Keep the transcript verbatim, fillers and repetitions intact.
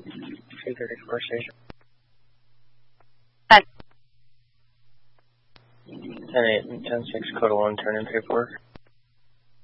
two thirty-four station. Hi. ten eight and ten six, code one, turn in paperwork.